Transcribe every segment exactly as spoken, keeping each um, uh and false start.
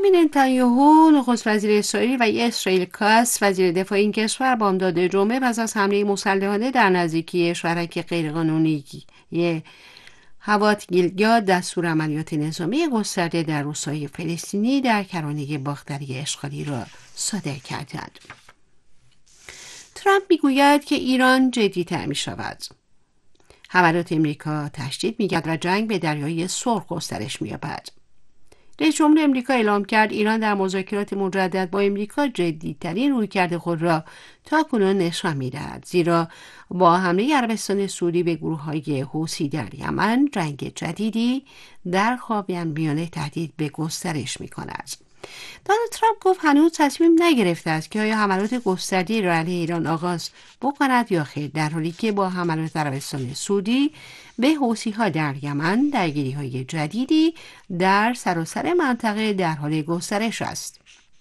بنیامین نتانیاهو نخست وزیر اسرائیل و اسرائیل کاتز وزیر دفاع این کشور بامداد جمعه پس از حمله مسلحانه در نزدیکی شهرک غیرقانونی هوات گیلگاد دستور عملیات نظامی گسترده در روستای فلسطینی در کرانه باختری اشغالی را صادر کردند. ترامپ میگوید که ایران جدی‌تر می‌شود. حملات امریکا تشدید می‌یابد و جنگ به دریای سرخ گسترش می‌یابد. رئیس جمهور امریکا اعلام کرد ایران در مذاکرات مجدد با امریکا جدی‌ترین رویکرد خود را تاکنون نشان می‌دهد، زیرا با حمله عربستان سعودی به گروه‌های حوثی در یمن جنگ جدیدی در خاورمیانه تهدید به گسترش می‌کند. دونالد ترامپ گفت هنوز تصمیم نگرفته است که آیا حملات گسترده‌ای را علیه ایران آغاز بکند یا خیر، در حالی که با حملات عربستان سعودی به حوثی‌ها در یمن درگیری‌های جدیدی در سراسر منطقه در حال گسترش است.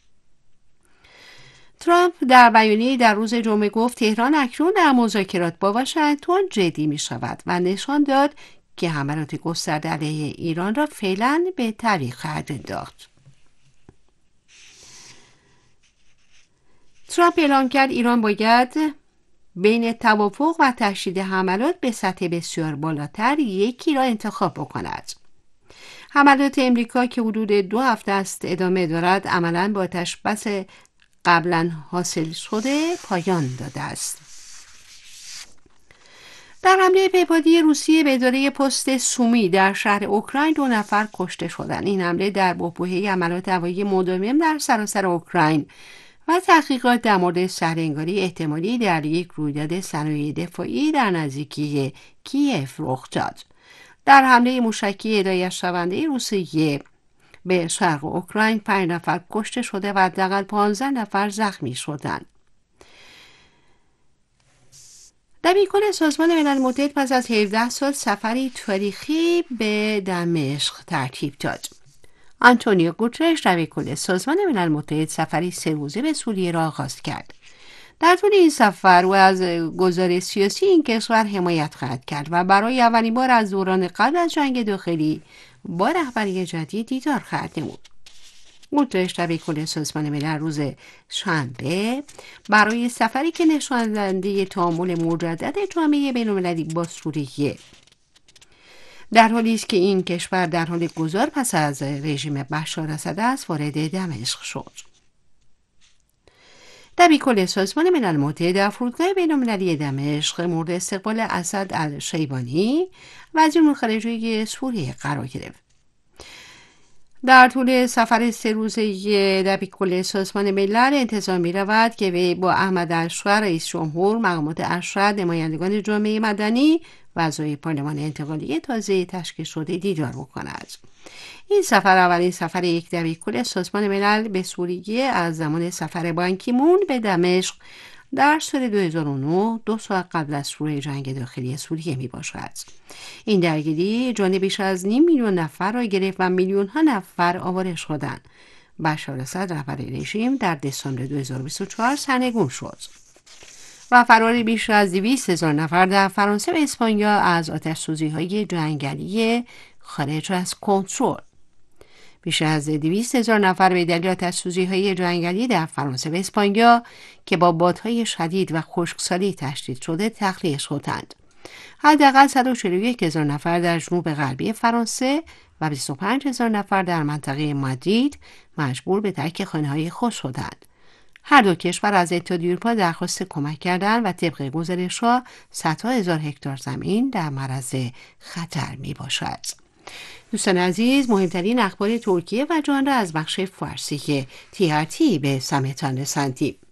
ترامپ در بیانیه‌ای در روز جمعه گفت تهران اکنون در مذاکرات با واشنگتن جدی می‌شود و نشان داد که حملات گسترده علیه ایران را فعلاً به تعویق خواهد انداخت. ترامپ اعلام کرد ایران باید بین توافق و تشدید حملات به سطح بسیار بالاتر یکی را انتخاب بکند. حملات امریکا که حدود دو هفته است ادامه دارد عملاً با آتش‌بس قبلا حاصل شده پایان داده است. در حمله پیپادی روسیه به اداره پست سومی در شهر اوکراین دو نفر کشته شدند. این حمله در بحبوحه حملات هوایی مداوم در سراسر اوکراین و تحقیقات در مورد سرانگاری احتمالی در یک رویداد صنایع دفاعی در نزدیکی کیف رخ داد. در حمله موشکی هدایت شونده روسیه به شرق اوکراین پنج نفر کشته شده و حداقل پانزده نفر زخمی شدند. دبیرکل سازمان ملل متحد پس از هفده سال سفری تاریخی به دمشق ترتیب داد. آنتونیو گوترش دبیرکل سازمان ملل متحد سفری سه روزه به سوریه را آغاز کرد. در طول این سفر او از گذار سیاسی این کشور حمایت خواهد کرد و برای اولین بار از دوران قبل از جنگ داخلی با رهبری جدید دیدار خواهد نمود. گوترش دبیرکل سازمان ملل روز شنبه برای سفری که نشان دهنده تعامل مجدد جامعه بین‌المللی با سوریه در حالی است که این کشور در حال گذار پس از رژیم بشار اسد است وارد دمشق شد. دبیرکل سازمان ملل متحد در فرودگاه بین‌المللی دمشق مورد استقبال اسد الشیبانی وزیر امور خارجه سوریه قرار گرفت. در طول سفر سه روزه دبیرکل سازمان ملل انتظار می رود که وی با احمد الشرع رئیس جمهور، مقامات ارشد، نمایندگان جامعه مدنی و اعضای پارلمان انتقالی تازه تشکیل شده دیدار بکند. این سفر اولین سفر یک دبیرکل سازمان ملل به سوریه از زمان سفر بان کی مون به دمشق در سال دو هزار و نه، دو سال قبل از شروع جنگ داخلی سوریه می باشد. این درگیری جان بیش از نیم میلیون نفر را گرفت و میلیون ها نفر آواره شدند. بشار اسد رهبر رژیم در دسامبر دو هزار و بیست و چهار سرنگون شد و فرار بیش از دویست هزار نفر در فرانسه و اسپانیا از آتش‌سوزی‌های جنگلی خارج از کنترل. بیش از دویست هزار نفر به دلیل آتش‌سوزی‌های جنگلی در فرانسه و اسپانیا که با بادهای شدید و خشکسالی تشدید شده تخلیه شدند. حداقل صد و چهل و یک هزار نفر در جنوب غربی فرانسه و بیست و پنج هزار نفر در منطقه مادرید مجبور به ترک خانه‌های خود شدند. هر دو کشور از اتحادیه اروپا درخواست کمک کردند و طبق گزارش‌ها صدها هزار هکتار زمین در معرض خطر می باشد. دوستان عزیز، مهمترین اخبار ترکیه و جهان را از بخش فارسی تی آر تی به سمعتان رساندیم.